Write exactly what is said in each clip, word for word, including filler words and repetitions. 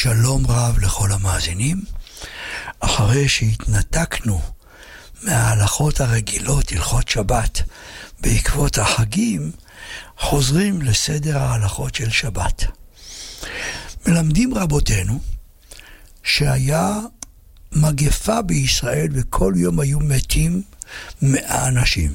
שלום רב לכל המאזינים. אחרי שהתנתקנו מההלכות הרגילות, הלכות שבת, בעקבות החגים, חוזרים לסדר ההלכות של שבת. מלמדים רבותינו שהיה מגפה בישראל וכל יום היו מתים מאה אנשים.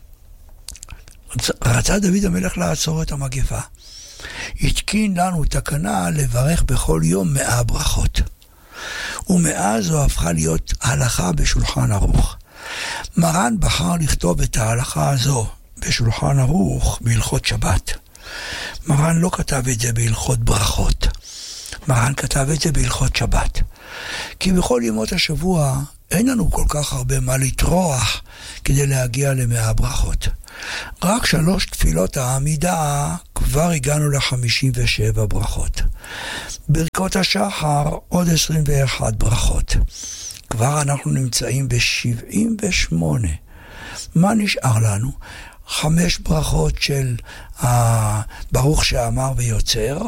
רצה דוד המלך לעצור את המגפה. התקין לנו תקנה לברך בכל יום מאה ברכות. ומאז זו הפכה להיות הלכה בשולחן ערוך. מרן בחר לכתוב את ההלכה הזו בשולחן ערוך בהלכות שבת. מרן לא כתב את זה בהלכות ברכות. מרן כתב את זה בהלכות שבת. כי בכל ימות השבוע אין לנו כל כך הרבה מה לטרוח כדי להגיע למאה ברכות. רק שלוש תפילות העמידה כבר הגענו ל-חמישים ושבע ברכות. ברכות השחר עוד עשרים ואחת ברכות. כבר אנחנו נמצאים ב-שבעים ושמונה. מה נשאר לנו? חמש ברכות של ברוך שאמר ויוצר,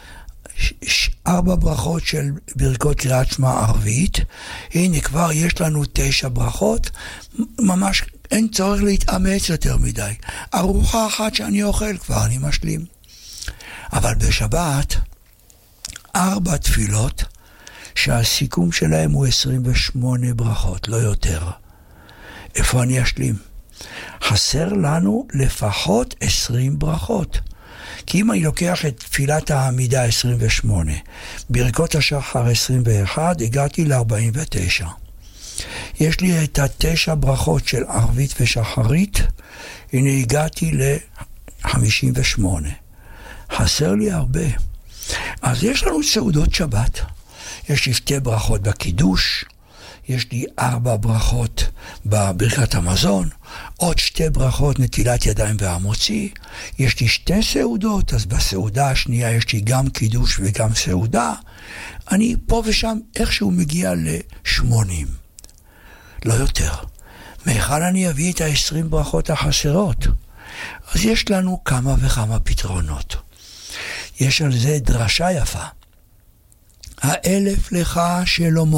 ארבע ברכות של ברכות קריאת שמע ערבית. הנה כבר יש לנו תשע ברכות. ממש אין צורך להתאמץ יותר מדי. ארוחה אחת שאני אוכל כבר אני משלים. אבל בשבת ארבע תפילות שהסיכום שלהם הוא עשרים ושמונה ברכות, לא יותר. איפה אני אשלים? חסר לנו לפחות עשרים ברכות. כי אם אני לוקח את תפילת העמידה עשרים ושמונה, ברכות השחר עשרים ואחת, הגעתי ל-ארבעים ותשע. יש לי את התשע ברכות של ערבית ושחרית, הנה הגעתי ל-חמישים ושמונה. חסר לי הרבה. אז יש לנו סעודות שבת. יש לי שתי ברכות בקידוש, יש לי ארבע ברכות בברכת המזון, עוד שתי ברכות נטילת ידיים והמוציא, יש לי שתי סעודות, אז בסעודה השנייה יש לי גם קידוש וגם סעודה, אני פה ושם איכשהו מגיע ל-שמונים, לא יותר. מאחל אני אביא את ה-עשרים ברכות החסרות? אז יש לנו כמה וכמה פתרונות. יש על זה דרשה יפה. האלף לך שלמה,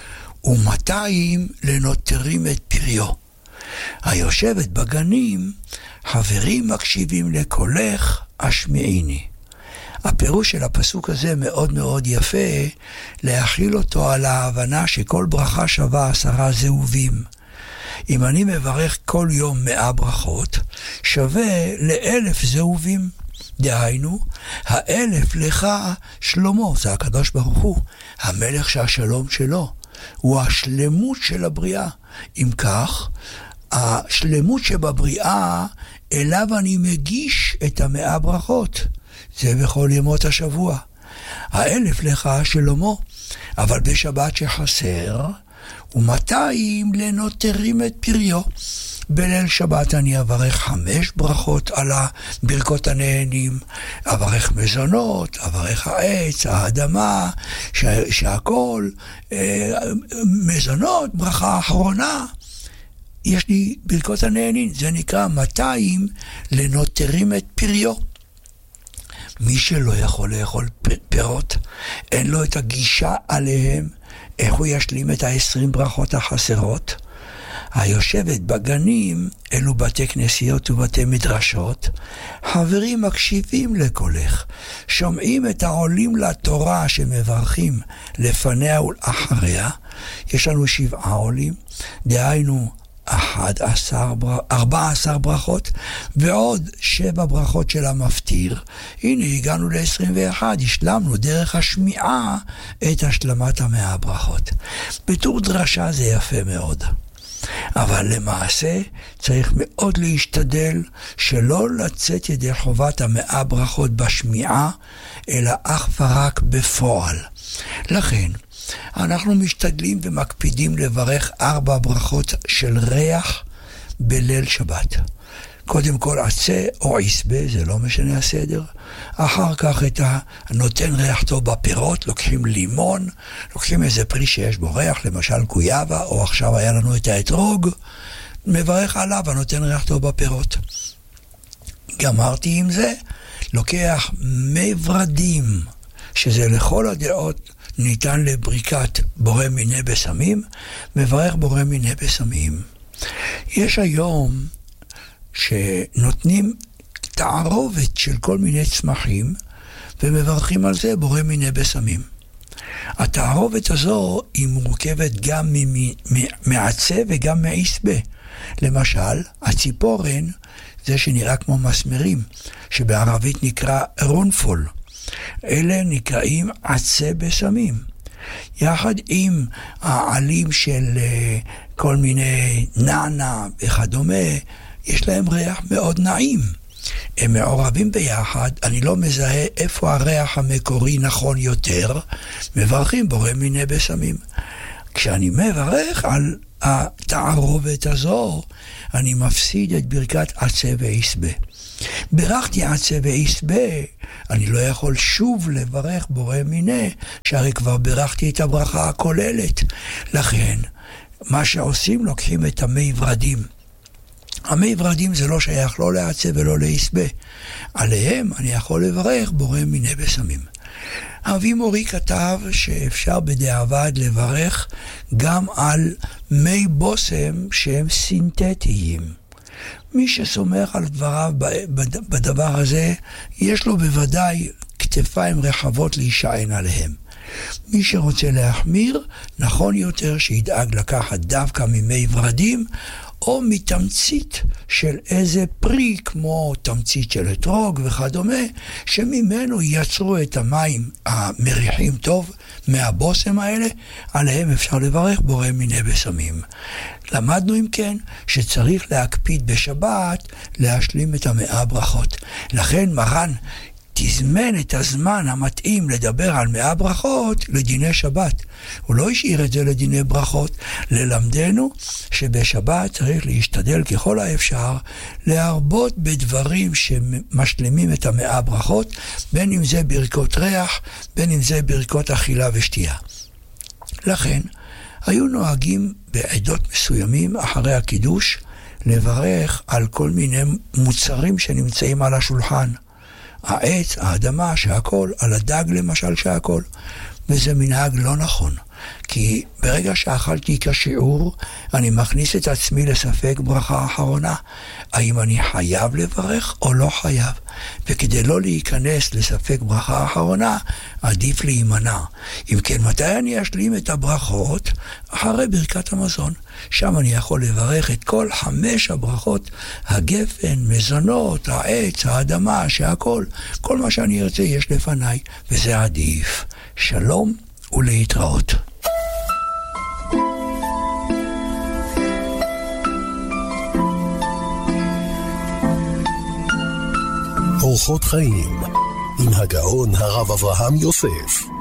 ומאתיים לנותרים את פריו. היושבת בגנים, חברים מקשיבים לקולך, השמיעיני. הפירוש של הפסוק הזה מאוד מאוד יפה, להכיל אותו על ההבנה שכל ברכה שווה עשרה זהובים. אם אני מברך כל יום מאה ברכות, שווה לאלף זהובים. דהיינו, האלף לך שלמה, זה הקדוש ברוך הוא, המלך שהשלום שלו, הוא השלמות של הבריאה. אם כך, השלמות שבבריאה, אליו אני מגיש את המאה ברכות. זה בכל ימות השבוע. האלף לך שלמה, אבל בשבת שחסר, ומאתיים לנותרים את פריו. בליל שבת אני אברך חמש ברכות על ברכות הנהנים, אברך מזונות, אברך העץ, האדמה, ש- שהכל, אה, מזונות, ברכה אחרונה. יש לי ברכות הנהנים, זה נקרא מאתיים לנותרים את פריו. מי שלא יכול לאכול פירות, אין לו את הגישה עליהם, איך הוא ישלים את העשרים ברכות החסרות? היושבת בגנים, אלו בתי כנסיות ובתי מדרשות, חברים מקשיבים לקולך, שומעים את העולים לתורה שמברכים לפניה ולאחריה. יש לנו שבעה עולים, דהיינו אחד עשר, ארבע עשר ברכות, ועוד שבע ברכות של המפטיר. הנה הגענו ל-עשרים ואחת, השלמנו דרך השמיעה את השלמת המאה ברכות. בתור דרשה זה יפה מאוד. אבל למעשה צריך מאוד להשתדל שלא לצאת ידי חובת המאה ברכות בשמיעה, אלא אך ורק בפועל. לכן, אנחנו משתדלים ומקפידים לברך ארבע ברכות של ריח בליל שבת. קודם כל עצה או עסבה, זה לא משנה הסדר. אחר כך את הנותן ריח טוב בפירות, לוקחים לימון, לוקחים איזה פרי שיש בו ריח, למשל קויאבה, או עכשיו היה לנו את האתרוג, מברך עליו הנותן ריח טוב בפירות. גמרתי עם זה, לוקח מי ורדים, שזה לכל הדעות ניתן לבריקת בורא מיני בשמים, מברך בורא מיני בשמים. יש היום שנותנים תערובת של כל מיני צמחים, ומברכים על זה בורא מיני בשמים. התערובת הזו היא מורכבת גם מעצה וגם מעשבה. למשל, הציפורן, זה שנראה כמו מסמרים, שבערבית נקרא רונפול. אלה נקראים עצי בשמים. יחד עם העלים של כל מיני נענה וכדומה, יש להם ריח מאוד נעים. הם מעורבים ביחד, אני לא מזהה איפה הריח המקורי נכון יותר, מברכים בורא מיני בשמים. כשאני מברך על התערובת הזו, אני מפסיד את ברכת עצה ועשבה. ברכתי עצה ועשבה, אני לא יכול שוב לברך בורא מיני, שהרי כבר ברכתי את הברכה הכוללת. לכן, מה שעושים, לוקחים את המי ורדים. המי ורדים זה לא שייך לא לעצה ולא לעשבה. עליהם אני יכול לברך בורא מיני בשמים. אבי מורי כתב שאפשר בדיעבד לברך גם על מי בושם שהם סינתטיים. מי שסומך על דבריו בדבר הזה, יש לו בוודאי כתפיים רחבות להישען עליהם. מי שרוצה להחמיר, נכון יותר שידאג לקחת דווקא ממי ורדים, או מתמצית של איזה פרי, כמו תמצית של אתרוג וכדומה, שממנו יצרו את המים המריחים טוב מהבושם האלה, עליהם אפשר לברך בורא מיני בשמים. למדנו אם כן שצריך להקפיד בשבת להשלים את המאה ברכות. לכן מרן תזמן את הזמן המתאים לדבר על מאה ברכות לדיני שבת. הוא לא השאיר את זה לדיני ברכות. ללמדנו שבשבת צריך להשתדל ככל האפשר להרבות בדברים שמשלימים את המאה ברכות, בין אם זה ברכות ריח, בין אם זה ברכות אכילה ושתייה. לכן היו נוהגים בעדות מסוימים אחרי הקידוש לברך על כל מיני מוצרים שנמצאים על השולחן. העץ, האדמה, שהכל, על הדג למשל שהכל. וזה מנהג לא נכון. כי ברגע שאכלתי כשיעור, אני מכניס את עצמי לספק ברכה אחרונה. האם אני חייב לברך או לא חייב? וכדי לא להיכנס לספק ברכה אחרונה, עדיף להימנע. אם כן, מתי אני אשלים את הברכות? אחרי ברכת המזון. שם אני יכול לברך את כל חמש הברכות, הגפן, מזונות, העץ, האדמה, שהכל. כל מה שאני ארצה יש לפניי, וזה עדיף. שלום ולהתראות. אורחות חיים עם הגאון הרב אברהם יוסף.